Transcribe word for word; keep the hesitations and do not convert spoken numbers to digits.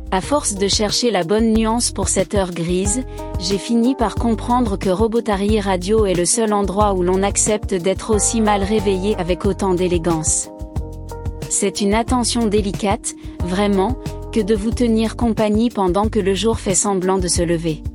À force de chercher la bonne nuance pour cette heure grise, j'ai fini par comprendre que Robotary Radio est le seul endroit où l'on accepte d'être aussi mal réveillé avec autant d'élégance. C'est une attention délicate, vraiment, que de vous tenir compagnie pendant que le jour fait semblant de se lever.